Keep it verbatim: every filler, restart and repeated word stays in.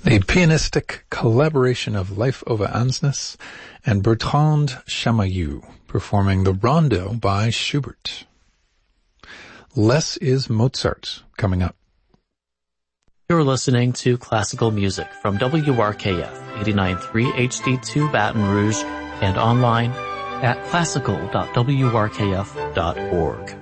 The pianistic collaboration of Leif Ove Ansnes and Bertrand Chamayou performing the Rondo by Schubert. Less is Mozart coming up. You're listening to classical music from W R K F eighty-nine point three H D two Baton Rouge and online at classical dot w r k f dot org.